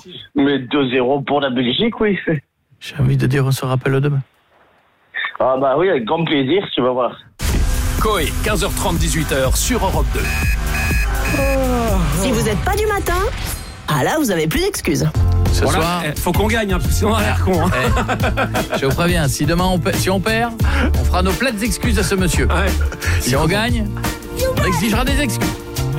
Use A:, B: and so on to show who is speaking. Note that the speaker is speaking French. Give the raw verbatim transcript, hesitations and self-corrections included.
A: Mais deux zéro pour la Belgique, oui.
B: J'ai envie de dire on se rappelle demain.
A: Ah bah oui, avec grand plaisir, tu vas voir.
C: Coé, quinze heures trente, dix-huit heures sur Europe deux.
D: Oh. Si vous n'êtes pas du matin, ah là, vous avez plus d'excuses.
B: Ce
E: Voilà,
B: soir,
E: eh, faut qu'on gagne, hein, parce que sinon on a l'air con. Hein.
B: eh, je vous préviens, si demain on, pa- si on perd, on fera nos plates excuses à ce monsieur.
E: Ouais.
B: Si on gagne, on exigera des excuses.